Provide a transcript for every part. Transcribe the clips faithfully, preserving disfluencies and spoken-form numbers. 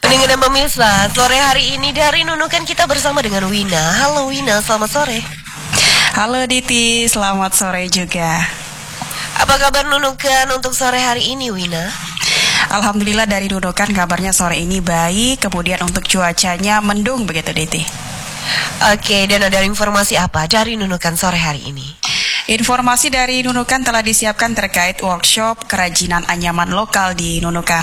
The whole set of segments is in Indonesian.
Pendengar dan pemirsa, sore hari ini dari Nunukan kita bersama dengan Wina. Halo Wina, selamat sore. Halo Diti, selamat sore juga. Apa kabar Nunukan untuk sore hari ini Wina? Alhamdulillah dari Nunukan kabarnya sore ini baik, kemudian untuk cuacanya mendung begitu Diti. Oke, dan ada informasi apa dari Nunukan sore hari ini? Informasi dari Nunukan telah disiapkan terkait workshop kerajinan anyaman lokal di Nunukan.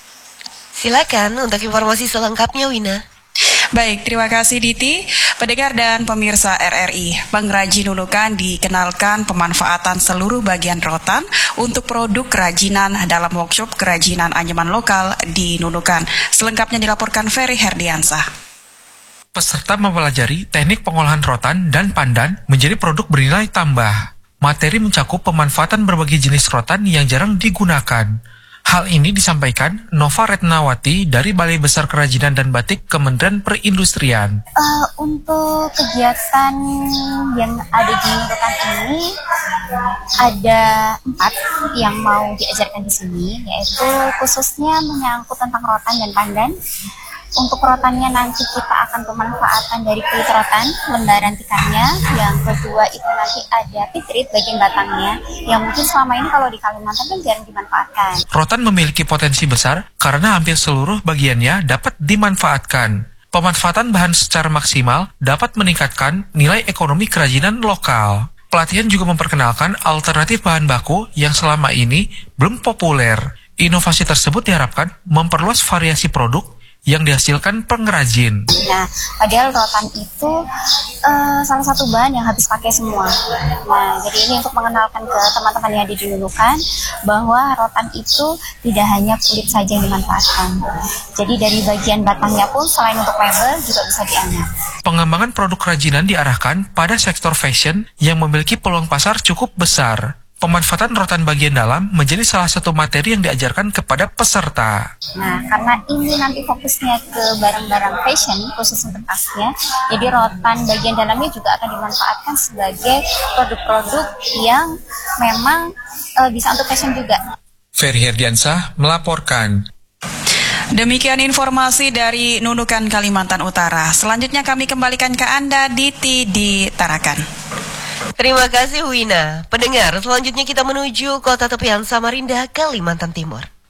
Silakan untuk informasi selengkapnya Wina. Baik, terima kasih Diti. Pendengar dan pemirsa R R I, pengrajin Nunukan dikenalkan pemanfaatan seluruh bagian rotan untuk produk kerajinan dalam workshop kerajinan anyaman lokal di Nunukan. Selengkapnya dilaporkan Ferry Herdiansah. Peserta mempelajari teknik pengolahan rotan dan pandan menjadi produk bernilai tambah. Materi mencakup pemanfaatan berbagai jenis rotan yang jarang digunakan. Hal ini disampaikan Nova Retnawati dari Balai Besar Kerajinan dan Batik Kementerian Perindustrian. Uh, untuk kegiatan yang ada di Nunukan ini ada empat yang mau diajarkan di sini, yaitu khususnya menyangkut tentang rotan dan pandan. Untuk rotannya nanti kita akan pemanfaatan dari kulit rotan, lembaran tikannya. Yang kedua itu nanti ada pitrit bagian batangnya, yang mungkin selama ini kalau di Kalimantan kan jarang dimanfaatkan. Rotan memiliki potensi besar karena hampir seluruh bagiannya dapat dimanfaatkan. Pemanfaatan bahan secara maksimal dapat meningkatkan nilai ekonomi kerajinan lokal. Pelatihan juga memperkenalkan alternatif bahan baku yang selama ini belum populer. Inovasi tersebut diharapkan memperluas variasi produk yang dihasilkan pengrajin. Nah, padahal rotan itu uh, salah satu bahan yang habis pakai semua. Nah, jadi ini untuk mengenalkan ke teman-teman yang ada di Nunukan bahwa rotan itu tidak hanya kulit saja yang dimanfaatkan. Jadi dari bagian batangnya pun selain untuk mebel juga bisa dianyam. Pengembangan produk kerajinan diarahkan pada sektor fashion yang memiliki peluang pasar cukup besar. Pemanfaatan rotan bagian dalam menjadi salah satu materi yang diajarkan kepada peserta. Nah, karena ini nanti fokusnya ke barang-barang fashion, khusus untuk tasnya, jadi rotan bagian dalamnya juga akan dimanfaatkan sebagai produk-produk yang memang e, bisa untuk fashion juga. Ferry Herdiansah melaporkan. Demikian informasi dari Nunukan Kalimantan Utara. Selanjutnya kami kembalikan ke Anda Diti di Tarakan. Terima kasih Wina. Pendengar, selanjutnya kita menuju kota tepian Samarinda, Kalimantan Timur.